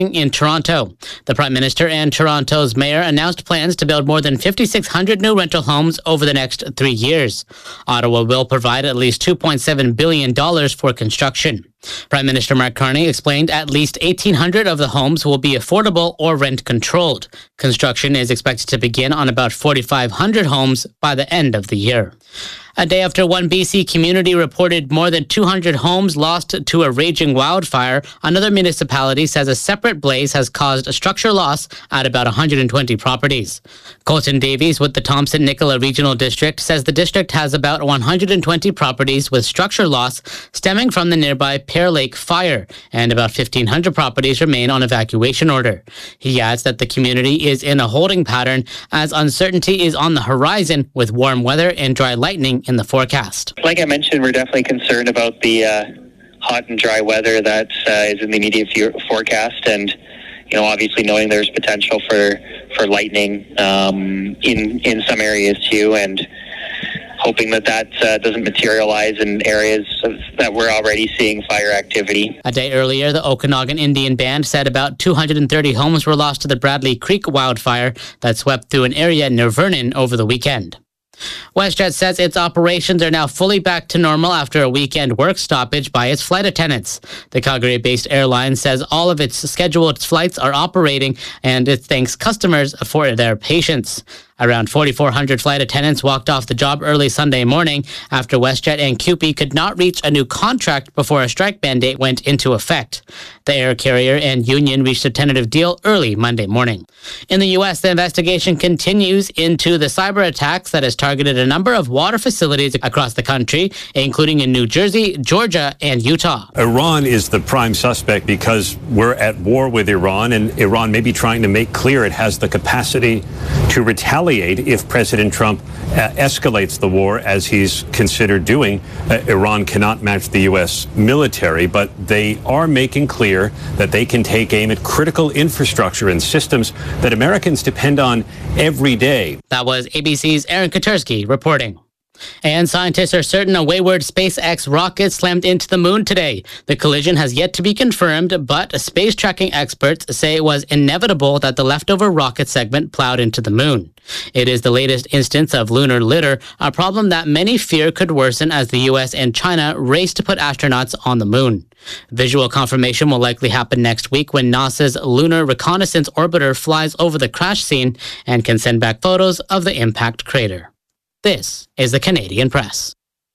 in Toronto. The Prime Minister and Toronto's mayor announced plans to build more than 5,600 new rental homes over the next 3 years. Ottawa will provide at least $2.7 billion for construction. Prime Minister Mark Carney explained at least 1,800 of the homes will be affordable or rent-controlled. Construction is expected to begin on about 4,500 homes by the end of the year. A day after one BC community reported more than 200 homes lost to a raging wildfire, another municipality says a separate blaze has caused a structure loss at about 120 properties. Colton Davies with the Thompson-Nicola Regional District says the district has about 120 properties with structure loss stemming from the nearby Pear Lake fire, and about 1,500 properties remain on evacuation order. He adds that the community is in a holding pattern as uncertainty is on the horizon with warm weather and dry lightning in the forecast. Like I mentioned, we're definitely concerned about the hot and dry weather that is in the immediate forecast, and obviously knowing there's potential for lightning in some areas too, and hoping that doesn't materialize in areas that we're already seeing fire activity. A day earlier, the Okanagan Indian Band said about 230 homes were lost to the Bradley Creek wildfire that swept through an area near Vernon over the weekend. WestJet says its operations are now fully back to normal after a weekend work stoppage by its flight attendants. The Calgary-based airline says all of its scheduled flights are operating, and it thanks customers for their patience. Around 4,400 flight attendants walked off the job early Sunday morning after WestJet and CUPE could not reach a new contract before a strike mandate went into effect. The air carrier and union reached a tentative deal early Monday morning. In the U.S., the investigation continues into the cyber attacks that has targeted a number of water facilities across the country, including in New Jersey, Georgia, and Utah. Iran is the prime suspect because we're at war with Iran, and Iran may be trying to make clear it has the capacity to retaliate if President Trump escalates the war, as he's considered doing. Iran cannot match the U.S. military, but they are making clear that they can take aim at critical infrastructure and systems that Americans depend on every day. That was ABC's Aaron Katersky reporting. And scientists are certain a wayward SpaceX rocket slammed into the moon today. The collision has yet to be confirmed, but space tracking experts say it was inevitable that the leftover rocket segment plowed into the moon. It is the latest instance of lunar litter, a problem that many fear could worsen as the U.S. and China race to put astronauts on the moon. Visual confirmation will likely happen next week when NASA's Lunar Reconnaissance Orbiter flies over the crash scene and can send back photos of the impact crater. This is the Canadian Press.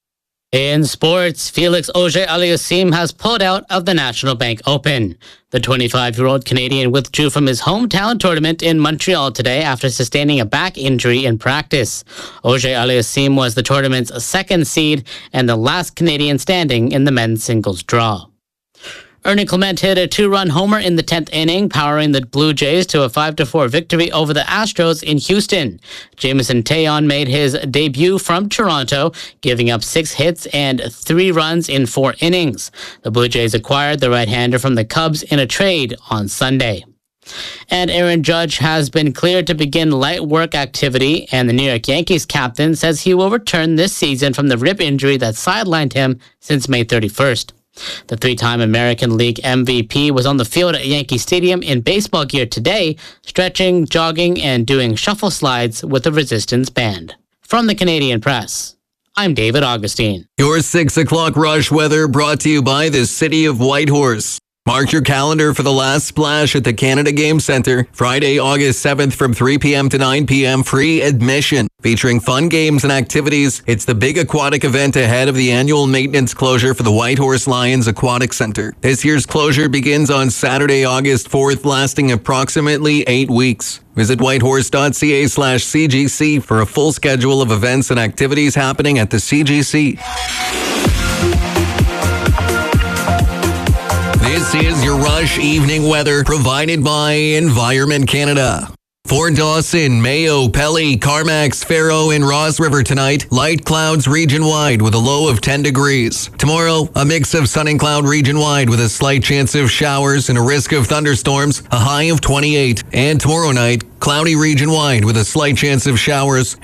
In sports, Felix Auger-Aliassime has pulled out of the National Bank Open. The 25-year-old Canadian withdrew from his hometown tournament in Montreal today after sustaining a back injury in practice. Auger-Aliassime was the tournament's second seed and the last Canadian standing in the men's singles draw. Ernie Clement hit a 2-run homer in the 10th inning, powering the Blue Jays to a 5-4 victory over the Astros in Houston. Jameson Taillon made his debut from Toronto, giving up 6 hits and 3 runs in 4 innings. The Blue Jays acquired the right-hander from the Cubs in a trade on Sunday. And Aaron Judge has been cleared to begin light work activity, and the New York Yankees captain says he will return this season from the rib injury that sidelined him since May 31st. The 3-time American League MVP was on the field at Yankee Stadium in baseball gear today, stretching, jogging, and doing shuffle slides with the Resistance Band. From the Canadian Press, I'm David Augustine. Your 6 o'clock rush weather brought to you by the City of Whitehorse. Mark your calendar for the last splash at the Canada Game Centre, Friday, August 7th from 3 p.m. to 9 p.m. free admission. Featuring fun games and activities, it's the big aquatic event ahead of the annual maintenance closure for the Whitehorse Lions Aquatic Centre. This year's closure begins on Saturday, August 4th, lasting approximately 8 weeks. Visit whitehorse.ca/CGC for a full schedule of events and activities happening at the CGC. This is your Rush Evening Weather provided by Environment Canada. For Dawson, Mayo, Pelly, Carmax, Faro, and Ross River tonight, light clouds region-wide with a low of 10 degrees. Tomorrow, a mix of sun and cloud region-wide with a slight chance of showers and a risk of thunderstorms, a high of 28. And tomorrow night, cloudy region-wide with a slight chance of showers